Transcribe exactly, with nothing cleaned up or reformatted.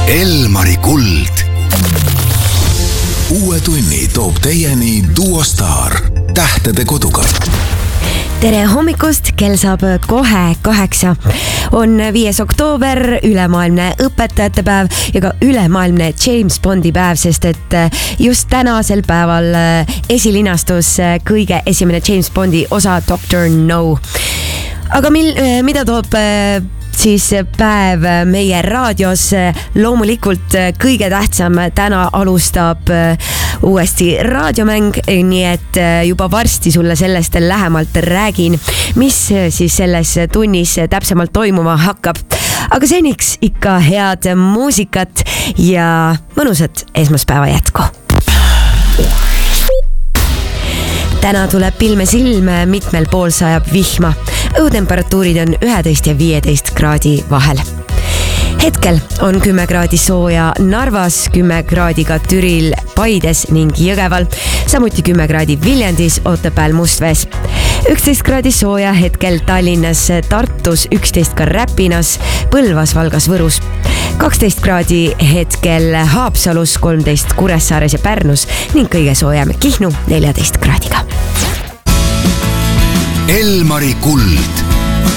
Elmari kuld. Uue tunni toob teieni Duo Star, tähtede kodukaart. Tere hommikust, kell saab kohe kaheksa. On viies oktoober, ülemaailmne õpetajate päev ja ka ülemaailmne James Bondi päev, sest et just tänasel päeval esilinastus kõige esimene James Bondi osa Doctor No. Aga mil, mida toob siis päev meie raadios? Loomulikult kõige tähtsam, täna alustab uuesti raadiomäng, nii et juba varsti sulle sellest lähemalt räägin, mis siis selles tunnis täpsemalt toimuma hakkab. Aga seniks ikka head muusikat ja mõnusat esmaspäeva jätku. Täna tuleb pilme silme, mitmel pool sajab vihma. Õhutemperatuurid on üheteist ja viieteist kraadi vahel. Hetkel on kümme kraadi sooja Narvas, kümme kraadi ka Türil, Paides ning Jõgeval, samuti kümme kraadi Viljandis, Otepääl, Mustvees. üksteist kraadi sooja hetkel Tallinnas, Tartus, üksteist ka Räpinas, Põlvas, Valgas, Võrus. kaksteist kraadi hetkel Haapsalus, kolmteist Kuressaares ja Pärnus ning kõige soojem Kihnu neljateist kraadiga. Elmari kuld.